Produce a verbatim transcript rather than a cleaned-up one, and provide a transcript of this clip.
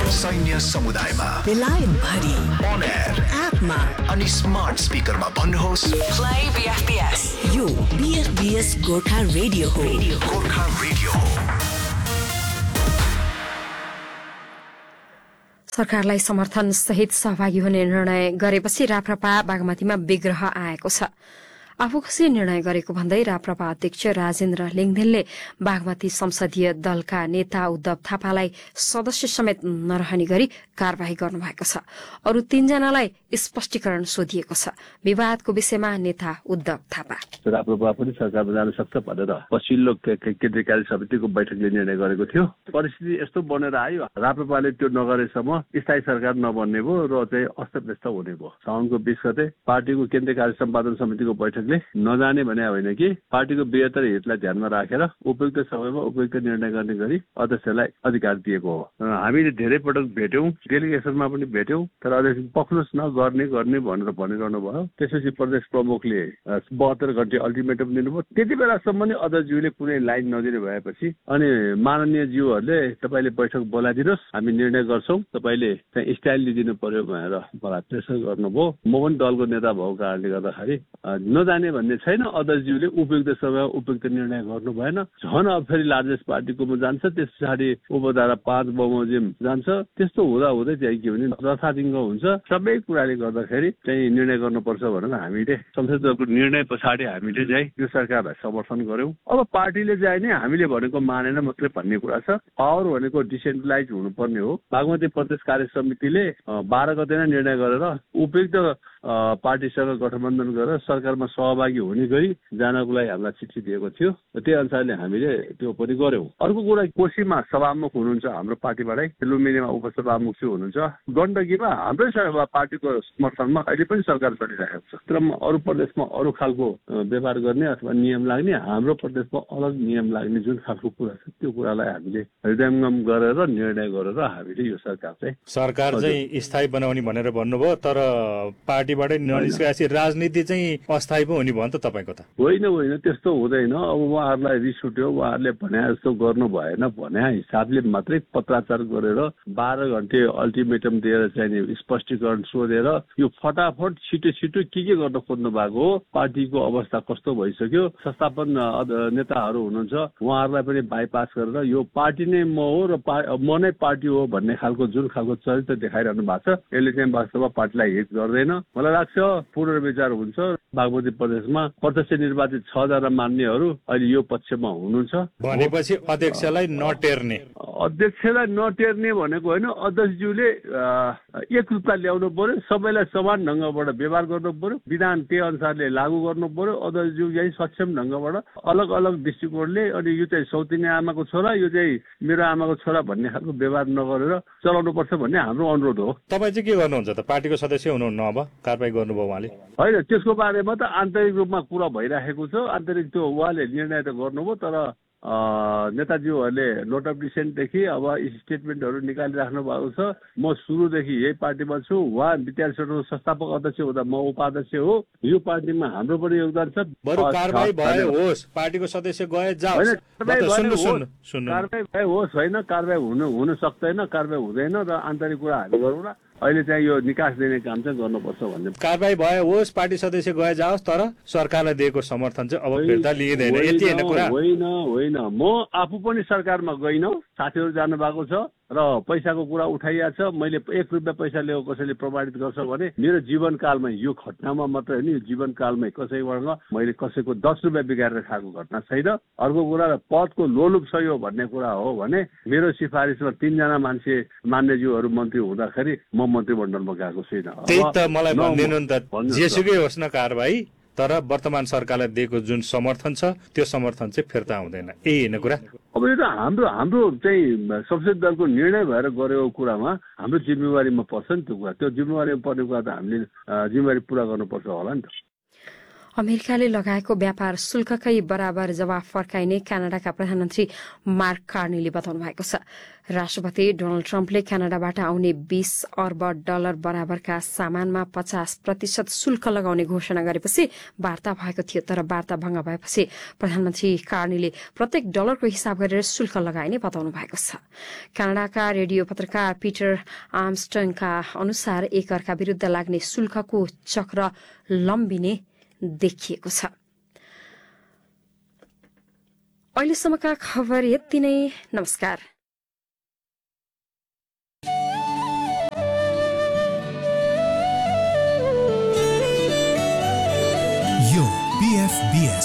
सैन्य समुदायमा बेलायत भरि on air एपमा अनि स्मार्ट स्पिकरमा भन्नुहोस् प्ले बीएफपीएस। यो बीएफपीएस गोर्खा रेडियो हो। गोर्खा रेडियो हो। सरकारलाई समर्थन सहित सहभागी हुने निर्णय गरेपछि राप्रपा बागमतीमा विग्रह आएको छ। आफू खुसी निर्णय गरेको भन्दै राप्रपा अध्यक्ष राजेन्द्र लिङदेनले बागमती संसदीय दलका नेता उद्धव थापालाई सदस्य समेत नरहने गरी कार्यवाही गर्नुभएको छ। अरू तीनजनालाई स्पष्टीकरण सोधिएको छ। विवादको विषयमा नेता उद्धव थापा राप्रपा पनि सरकारमा जान सक्छ भनेर पछिल्लो केन्द्रीय कार्य समितिको बैठकले निर्णय गरेको थियो। परिस्थिति यस्तो बनेर आयो, राप्रपाले त्यो नगरेसम्म स्थायी सरकार नबन्ने भयो र चाहिँ अस्तव्यस्त हुने भयो। साउनको बीस गते पार्टीको केन्द्रीय कार्य सम्पादन समितिको बैठक नजाने भने होइन कि पार्टीको बृहत्तर हितलाई ध्यानमा राखेर उपयुक्त समयमा उपयुक्त निर्णय गर्ने गरी अध्यक्षलाई अधिकार दिएको हो। हामीले धेरै पटक भेट्यौं, डेलिगेसनमा पनि भेट्यौं, तर अध्यक्ष पक्नुहोस् न गर्ने गर्ने भनेर भनिरहनु भयो। त्यसपछि प्रदेश प्रमुखले बहत्तर घन्टे अल्टिमेटम दिनुभयो। त्यति बेलासम्म नै अध्यक्षज्यूले कुनै लाइन नदिने भएपछि अनि माननीय ज्यूहरूले तपाईँले बैठक बोलाइदिनुहोस्, हामी निर्णय गर्छौं, तपाईँले चाहिँ स्टाइल लिदिनु पर्यो भनेर मलाई प्रेसर गर्नुभयो। म पनि दलको नेता भएको कारणले गर्दाखेरि नजाने भन्ने छैन। अध्यक्षज्यूले उपयुक्त समय उपयुक्त निर्णय गर्नु भएन। झन् अब फेरि लार्जेस्ट पार्टीकोमा जान्छ, त्यस पछाडि उपधारा पाँच बमोजिम जान्छ। त्यस्तो हुँदा हुँदै चाहिँ के भने रथाधिङ्ग हुन्छ। सबै कुराले गर्दाखेरि चाहिँ निर्णय गर्नुपर्छ भनेर हामीले संसद दलको निर्णय पछाडि हामीले चाहिँ यो सरकारलाई समर्थन गर्यौं। अब पार्टीले चाहिँ नि हामीले भनेको मानेन मात्रै भन्ने कुरा छ। पावर भनेको डिसेन्ट्रलाइज हुनुपर्ने हो। बागमती प्रदेश कार्य समितिले बाह्र गते नै निर्णय गरेर उपयुक्त पार्टीसँग गठबन्धन गरेर सरकारमा सहभागी हुने गरी जानको लागि हामीलाई चिठी दिएको थियो। त्यही अनुसारले हामीले त्यो पनि गर्यौं। अर्को कुरा, कोशीमा सभामुख हुनुहुन्छ हाम्रो पार्टीबाटै, लुम्बिनीमा उपसभामुख चाहिँ हुनुहुन्छ। गण्डकीमा हाम्रै पार्टीको समर्थनमा अहिले पनि सरकार चलिरहेको छ। तर अरू प्रदेशमा अरू खालको व्यवहार गर्ने अथवा नियम लाग्ने, हाम्रो प्रदेशमा अलग नियम लाग्ने जुन खालको कुरा छ त्यो कुरालाई हामीले हृदयङ्गम गरेर निर्णय गरेर हामीले यो सरकार चाहिँ सरकार चाहिँ स्थायी बनाउने भनेर भन्नुभयो। तर पार्टीबाटै ननिस्केपछि राजनीति चाहिँ अस्थायी पो हुने भयो नि त तपाईँको त? होइन होइन, त्यस्तो हुँदैन। अब उहाँहरूलाई रिस उठ्यो, उहाँहरूले भने जस्तो गर्नु भएन भने हिसाबले मात्रै पत्राचार गरेर बाह्र घन्टे अल्टिमेटम दिएर चाहिँ स्पष्टीकरण सोधेर यो फटाफट छिटो छिटो के के गर्न खोज्नु भएको हो। पार्टीको अवस्था कस्तो भइसक्यो, संस्थापन नेताहरू हुनुहुन्छ उहाँहरूलाई पनि बाइपास गरेर यो पार्टी नै म हो र म नै पार्टी हो भन्ने खालको जुन खालको चरित्र देखाइरहनु भएको छ, यसले चाहिँ वास्तवमा पार्टीलाई हित गर्दैन। मलाई लाग्छ पुनर्विचार हुन्छ। बागमती प्रदेशमा प्रत्यक्ष निर्वाचित छ जना मान्नेहरू अहिले यो पक्षमा हुनुहुन्छ भनेपछि अध्यक्षलाई नटेर्ने अध्यक्षलाई नटेर्ने भनेको होइन। अध्यक्षज्यूले एक रूपमा ल्याउनु पर्यो, सबैलाई समान ढङ्गबाट व्यवहार गर्नु पर्यो, विधान त्यही अनुसारले लागू गर्नु पर्यो। अध्यक्षज्यू चाहिँ सक्षम ढङ्गबाट अलग अलग दृष्टिकोणले अनि यो चाहिँ सौतिनी आमाको छोरा, यो चाहिँ मेरो आमाको छोरा भन्ने खालको व्यवहार नगरेर चलाउनु पर्छ भन्ने हाम्रो अनुरोध हो। तपाईँ चाहिँ के गर्नुहुन्छ त? पार्टीको सदस्य हुनुहुन्न, अब कारबाही गर्नुभयो उहाँले? होइन, त्यसको बारेमा त आन्तरिक रूपमा कुरा भइराखेको छ। आन्तरिक त्यो उहाँले निर्णय त गर्नुभयो, तर नेताज्यूहरूले नोट अफ डिसेन्टदेखि अब स्टेटमेन्टहरू निकालिराख्नु भएको छ। म सुरुदेखि यही पार्टीमा छु। उहाँ विद्यार्थी सङ्घको संस्थापक अध्यक्ष हुँदा म उपाध्यक्ष हो। यो पार्टीमा हाम्रो पनि योगदान छ। बरु कारबाही भए होस्, पार्टीको सदस्य गए जाओस्, कारबाही भए होस् होइन, कारबाही हुनु हुन सक्दैन, कारबाही हुँदैन र आन्तरिक कुरा हामी गरौँ न। अहिले चाहिँ यो निकास दिने काम चाहिँ गर्नुपर्छ भन्ने कारबाही भए होस्, पार्टी सदस्य गए जाओस्, तर सरकारलाई दिएको समर्थन चाहिँ अब फिर्ता लिइँदैन, यति होइन कुरा? होइन होइन, म आफू पनि सरकारमा गइनँ, साथीहरू जानु भएको छ र पैसाको कुरा उठाइएको छ। मैले एक रुपियाँ पैसा ल्याएको कसैले प्रमाणित गर्छ भने मेरो जीवनकालमै, यो घटनामा मात्रै होइन, यो जीवनकालमै कसैबाट मैले कसैको दस रुपियाँ बिगारेर खाएको घटना छैन। अर्को कुरा, पदको लोलुप छ यो भन्ने कुरा हो भने मेरो सिफारिसमा तीनजना मान्छे मान्यज्यूहरू मन्त्री हुँदाखेरि म मन्त्रीमण्डलमा गएको छैन। त्यही त मलाई भनिदिनु नि त, जेसुकै होस् न कारबाही, तर वर्तमान सरकारलाई दिएको जुन समर्थन छ त्यो समर्थन चाहिँ फिर्ता हुँदैन, यही होइन कुरा? अब यो त हाम्रो हाम्रो चाहिँ संसदीय दलको निर्णय भएर गरेको कुरामा हाम्रो जिम्मेवारीमा पर्छ नि त्यो कुरा। त्यो जिम्मेवारीमा पर्ने कुरा त हामीले जिम्मेवारी पुरा गर्नुपर्छ होला नि त। अमेरिकाले लगाएको व्यापार शुल्ककै बराबर जवाफ फर्काइने क्यानाडाका प्रधानमन्त्री मार्क कार्नीले बताउनु भएको छ। राष्ट्रपति डोनाल्ड ट्रम्पले क्यानाडाबाट आउने बीस अर्ब डलर बराबरका सामानमा पचास प्रतिशत शुल्क लगाउने घोषणा गरेपछि वार्ता भएको थियो, तर वार्ता भंग भएपछि प्रधानमन्त्री कार्नीले प्रत्येक डलरको हिसाब गरेर शुल्क लगाइने बताउनु भएको छ। क्यानाडाका रेडियो पत्रकार पीटर आर्मस्ट्रङका अनुसार एक अर्का विरूद्ध लाग्ने शुल्कको चक्र लम्बिने देखिएको छ। अहिलेसम्मका खबर यति नै। नमस्कार। यो बीएफबीएस